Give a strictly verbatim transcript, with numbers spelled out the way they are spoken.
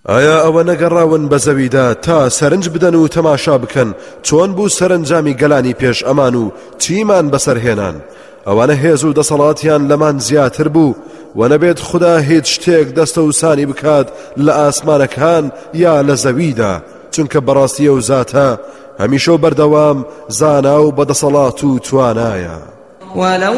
ئایا ئەوە نەگەڕاون بە زەویدا تا سەرنج بدەن و تەماشا بکەن چۆن بوو سەرنجامی گەلانی پێش ئەمان و چیمان بەسەرهێنان؟ ئەوانە هێز و دەسەڵاتیان لەمان زیاتر بوو و نەبێت خوددا هیچ شتێک دەستە و سانی بکات لە ئاسمانەکان یا لە زەویدا، چونکە بەڕاستیە و زاتە هەمیشە و بەردەوام زانا و بەدەسەڵات و توانایە.